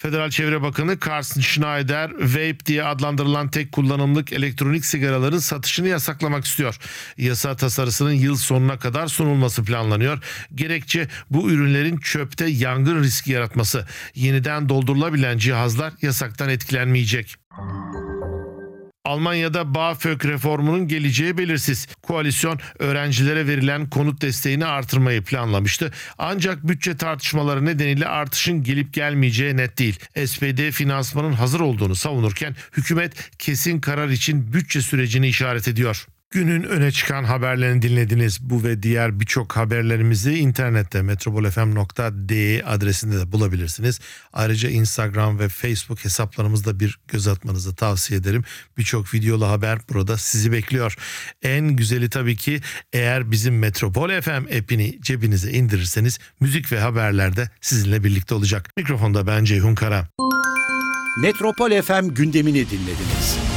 Federal Çevre Bakanı Carsten Schneider, vape diye adlandırılan tek kullanımlık elektronik sigaraların satışını yasaklamak istiyor. Yasa tasarısının yıl sonuna kadar sunulması planlanıyor. Gerekçe bu ürünlerin çöpte yangın riski yaratması. Yeniden doldurulabilen cihazlar yasaktan etkilenmeyecek. Almanya'da BAföG reformunun geleceği belirsiz. Koalisyon öğrencilere verilen konut desteğini artırmayı planlamıştı. Ancak bütçe tartışmaları nedeniyle artışın gelip gelmeyeceği net değil. SPD finansmanın hazır olduğunu savunurken hükümet kesin karar için bütçe sürecini işaret ediyor. Günün öne çıkan haberlerini dinlediniz. Bu ve diğer birçok haberlerimizi internette metrobolfm.de adresinde de bulabilirsiniz. Ayrıca Instagram ve Facebook hesaplarımızda bir göz atmanızı tavsiye ederim. Birçok videolu haber burada sizi bekliyor. En güzeli tabii ki eğer bizim Metropol FM app'ini cebinize indirirseniz müzik ve haberler de sizinle birlikte olacak. Mikrofonda ben Ceyhun Kara. Metropol FM gündemini dinlediniz.